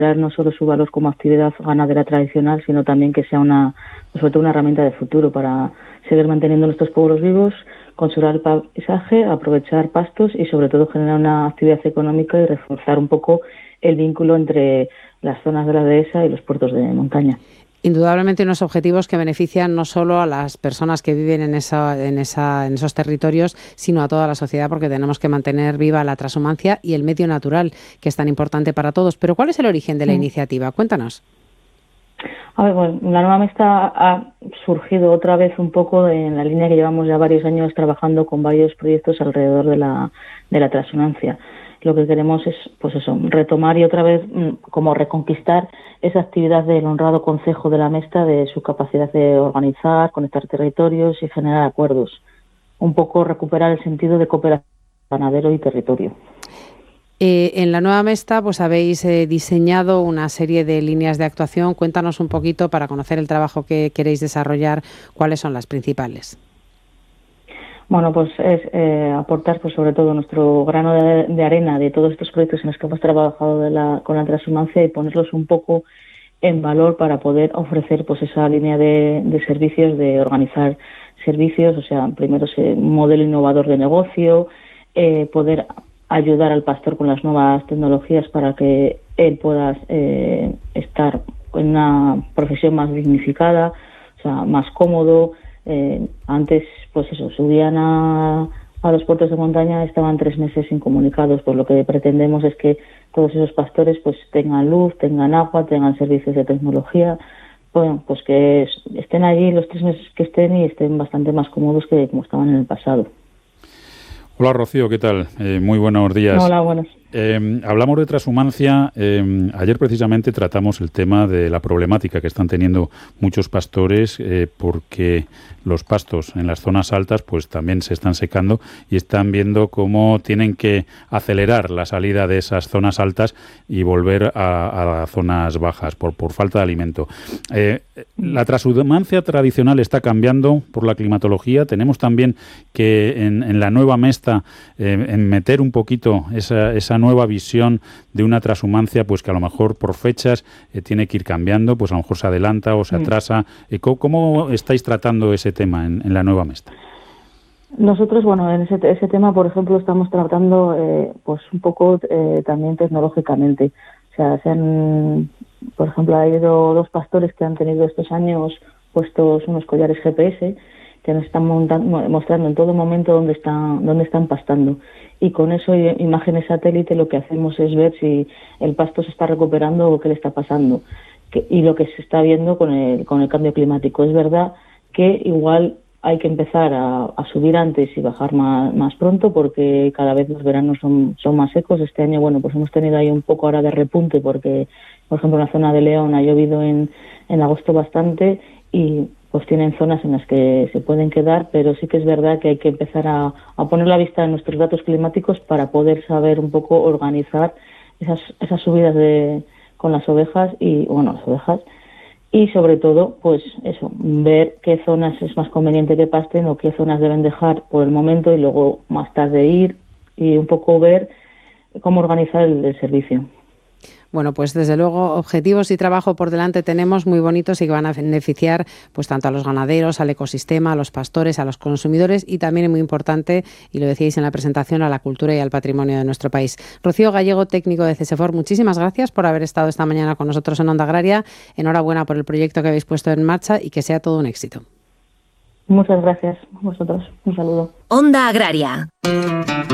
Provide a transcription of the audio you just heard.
no solo su valor como actividad ganadera tradicional, sino también que sea sobre todo una herramienta de futuro para seguir manteniendo nuestros pueblos vivos, conservar el paisaje, aprovechar pastos y sobre todo generar una actividad económica y reforzar un poco el vínculo entre las zonas de la dehesa y los puertos de montaña. Indudablemente unos objetivos que benefician no solo a las personas que viven en esos territorios, sino a toda la sociedad, porque tenemos que mantener viva la transhumancia y el medio natural, que es tan importante para todos. Pero ¿cuál es el origen de la iniciativa? Cuéntanos. A ver, bueno, la nueva mesta ha surgido otra vez un poco en la línea que llevamos ya varios años trabajando con varios proyectos alrededor de la transhumancia. Lo que queremos es, pues eso, retomar y otra vez como reconquistar esa actividad del honrado concejo de la Mesta, de su capacidad de organizar, conectar territorios y generar acuerdos. Un poco recuperar el sentido de cooperación ganadero y territorio. En la nueva Mesta pues habéis diseñado una serie de líneas de actuación. Cuéntanos un poquito para conocer el trabajo que queréis desarrollar, cuáles son las principales. Bueno, pues es aportar pues sobre todo nuestro grano de arena de todos estos proyectos en los que hemos trabajado con la transhumancia y ponerlos un poco en valor para poder ofrecer pues esa línea de servicios, de organizar servicios, o sea, primero ese modelo innovador de negocio, poder ayudar al pastor con las nuevas tecnologías para que él pueda estar en una profesión más dignificada, o sea, más cómodo. Antes, pues eso, subían a los puertos de montaña, estaban 3 meses incomunicados, pues lo que pretendemos es que todos esos pastores pues tengan luz, tengan agua, tengan servicios de tecnología, bueno, pues que estén allí los 3 meses que estén y estén bastante más cómodos que como estaban en el pasado. Hola Rocío, ¿qué tal? Muy buenos días. Hola, buenos. Hablamos de transhumancia. Ayer precisamente tratamos el tema de la problemática que están teniendo muchos pastores porque los pastos en las zonas altas pues también se están secando y están viendo cómo tienen que acelerar la salida de esas zonas altas y volver a zonas bajas por falta de alimento. La transhumancia tradicional está cambiando por la climatología. Tenemos también que en la nueva Mesta en meter un poquito esa nueva visión de una transhumancia, pues que a lo mejor por fechas tiene que ir cambiando, pues a lo mejor se adelanta o se atrasa. ¿Cómo estáis tratando ese tema en la nueva Mesta? Nosotros, bueno, en ese tema, por ejemplo, estamos tratando pues un poco también tecnológicamente. O sea, por ejemplo, ha habido 2 pastores que han tenido estos años puestos unos collares GPS que nos están mostrando en todo momento dónde están pastando. Y con eso, imágenes satélite, lo que hacemos es ver si el pasto se está recuperando o qué le está pasando. Y lo que se está viendo con el cambio climático. Es verdad que igual hay que empezar a subir antes y bajar más pronto porque cada vez los veranos son más secos. Este año, bueno, pues hemos tenido ahí un poco ahora de repunte porque, por ejemplo, en la zona de León ha llovido en agosto bastante y pues tienen zonas en las que se pueden quedar, pero sí que es verdad que hay que empezar a poner la vista en nuestros datos climáticos para poder saber un poco organizar esas subidas con las ovejas y sobre todo, pues eso, ver qué zonas es más conveniente que pasten o qué zonas deben dejar por el momento y luego más tarde ir y un poco ver cómo organizar el servicio. Bueno, pues desde luego objetivos y trabajo por delante tenemos muy bonitos y que van a beneficiar pues tanto a los ganaderos, al ecosistema, a los pastores, a los consumidores y también es muy importante, y lo decíais en la presentación, a la cultura y al patrimonio de nuestro país. Rocío Gallego, técnico de CESEFOR, muchísimas gracias por haber estado esta mañana con nosotros en Onda Agraria. Enhorabuena por el proyecto que habéis puesto en marcha y que sea todo un éxito. Muchas gracias a vosotros. Un saludo. Onda Agraria.